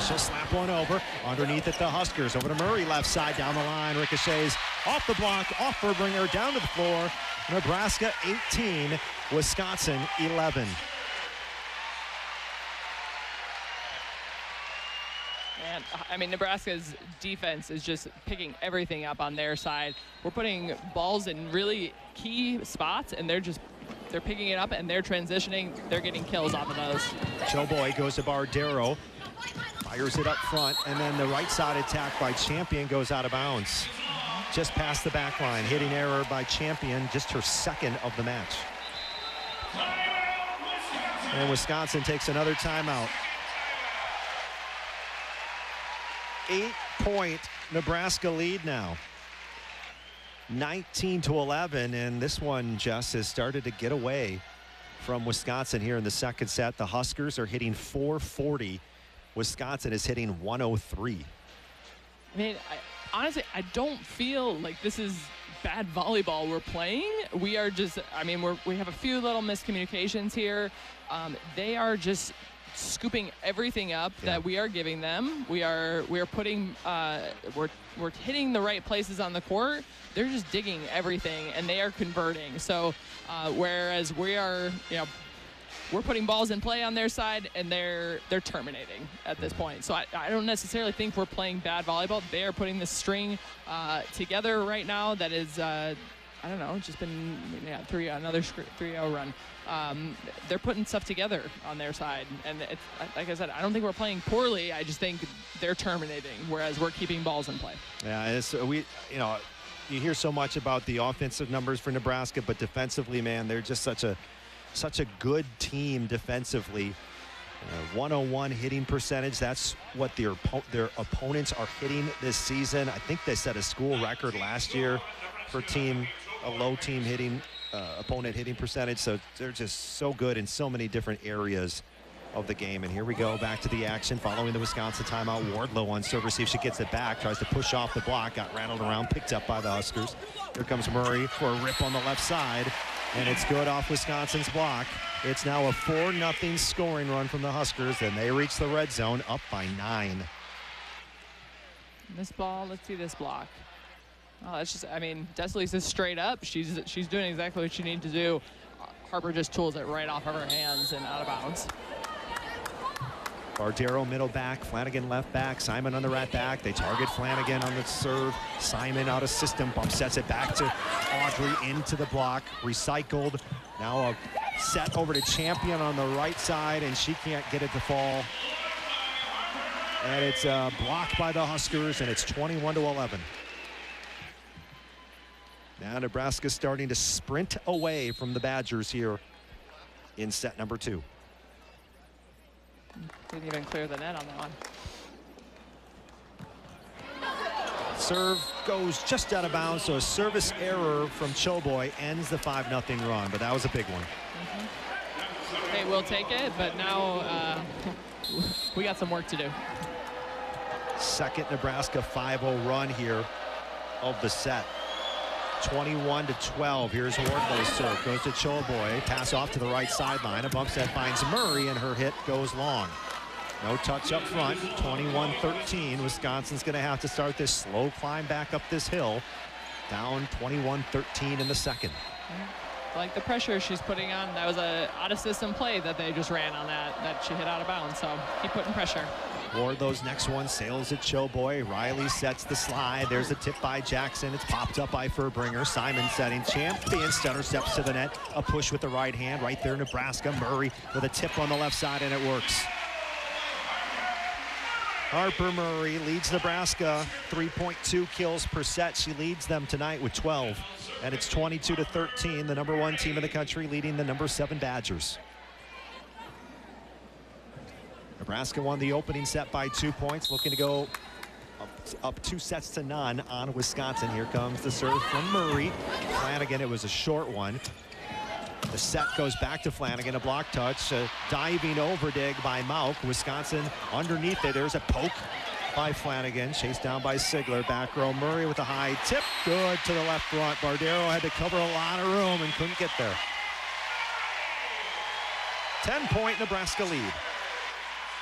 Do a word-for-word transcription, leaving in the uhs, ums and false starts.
She'll slap one over. Underneath it, the Huskers. Over to Murray, left side, down the line. Ricochets off the block, off Furbringer, down to the floor. Nebraska eighteen, Wisconsin eleven. And I mean, Nebraska's defense is just picking everything up on their side. We're putting balls in really key spots, and they're just they're picking it up and they're transitioning. They're getting kills off of those. Choboy goes to Bardero, fires it up front, and then the right side attack by Champion goes out of bounds. Just past the back line. Hitting error by Champion, just her second of the match. And Wisconsin takes another timeout. Eight-point Nebraska lead now. nineteen to eleven, and this one, Jess, has started to get away from Wisconsin here in the second set. The Huskers are hitting four forty. Wisconsin is hitting one oh three. I mean, I, honestly, I don't feel like this is bad volleyball we're playing. We are just, I mean, we're, we have a few little miscommunications here. Um, they are just scooping everything up yeah. that we are giving them. We are we are putting uh, we're we're hitting the right places on the court. They're just digging everything and they are converting. So uh, whereas we are, you know, we're putting balls in play on their side and they're they're terminating at this point. So I, I don't necessarily think we're playing bad volleyball. They are putting this string uh, together right now that is uh, I don't know, just been yeah, three another three oh run. Um, they're putting stuff together on their side, and it's, like I said, I don't think we're playing poorly. I just think they're terminating, whereas we're keeping balls in play. Yeah, it's, we, you know, you hear so much about the offensive numbers for Nebraska, but defensively, man, they're just such a such a good team defensively. Uh, one oh one hitting percentage. That's what their their opponents are hitting this season. I think they set a school record last year for team a low team hitting. Uh, opponent hitting percentage, so they're just so good in so many different areas of the game. And here we go back to the action following the Wisconsin timeout. Wardlow on serve, see if she gets it back, tries to push off the block, got rattled around, picked up by the Huskers. Here comes Murray for a rip on the left side, and it's good off Wisconsin's block. It's now a four nothing scoring run from the Huskers, and they reach the red zone up by nine. This ball, let's see this block. Oh, that's just, I mean, Desley's is straight up. She's she's doing exactly what she needs to do. Harper just tools it right off of her hands and out of bounds. Bardero middle back, Flanagan left back, Simon on the right back. They target Flanagan on the serve. Simon out of system, bump sets it back to Audrey into the block, recycled. Now a set over to Champion on the right side, and she can't get it to fall. And it's uh, blocked by the Huskers, and it's twenty-one to eleven. Now Nebraska starting to sprint away from the Badgers here in set number two. Didn't even clear the net on that one. Serve goes just out of bounds, so a service error from Choboy ends the five nothing run, but that was a big one. Mm-hmm. They will take it, but now uh, we got some work to do. Second Nebraska five oh run here of the set. twenty-one to twelve. Here's Wardlow's serve. Goes to Choboy. Pass off to the right sideline. A bump set finds Murray, and her hit goes long. No touch up front. twenty-one thirteen. Wisconsin's going to have to start this slow climb back up this hill. Down twenty-one thirteen in the second. Like the pressure she's putting on. That was a out-of-system play that they just ran on that, that she hit out of bounds. So keep putting pressure. Wardlow's next one sails at Choboy. Riley sets the slide. There's a tip by Jackson. It's popped up by Furbringer. Simon setting. Champion stutter steps to the net. A push with the right hand. Right there, Nebraska. Murray with a tip on the left side, and it works. Harper Murray leads Nebraska three point two kills per set. She leads them tonight with twelve. And it's twenty-two to thirteen. The number one team in the country leading the number seven Badgers. Nebraska won the opening set by two points, looking to go up, up two sets to none on Wisconsin. Here comes the serve from Murray. Flanagan, it was a short one. The set goes back to Flanagan, a block touch, a diving overdig by Mauk. Wisconsin underneath it. There's a poke by Flanagan, chased down by Sigler. Back row, Murray with a high tip. Good to the left front. Bardero had to cover a lot of room and couldn't get there. ten point Nebraska lead.